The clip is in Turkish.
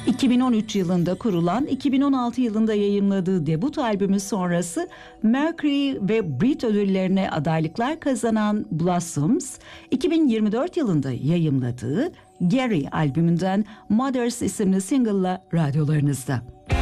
2013 yılında kurulan, 2016 yılında yayımladığı debut albümü sonrası Mercury ve Brit ödüllerine adaylıklar kazanan Blossoms, 2024 yılında yayımladığı Gary albümünden Mothers isimli single'la radyolarınızda.